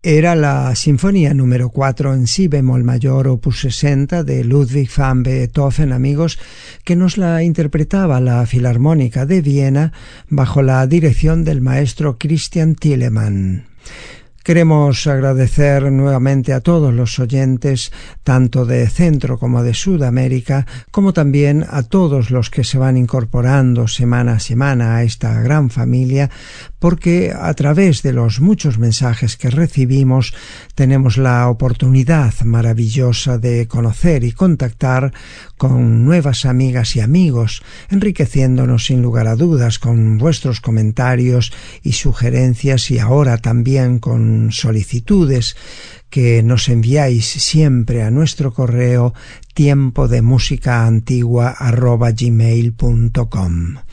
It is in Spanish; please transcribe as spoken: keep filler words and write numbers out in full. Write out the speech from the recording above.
Era la Sinfonía número cuatro en si bemol mayor opus sesenta de Ludwig van Beethoven, amigos, que nos la interpretaba la Filarmónica de Viena bajo la dirección del maestro Christian Thielemann. Queremos agradecer nuevamente a todos los oyentes, tanto de Centro como de Sudamérica, como también a todos los que se van incorporando semana a semana a esta gran familia, porque a través de los muchos mensajes que recibimos tenemos la oportunidad maravillosa de conocer y contactar con nuevas amigas y amigos, enriqueciéndonos sin lugar a dudas con vuestros comentarios y sugerencias, y ahora también con solicitudes que nos enviáis siempre a nuestro correo tiempo de música antigua arroba gmail punto com.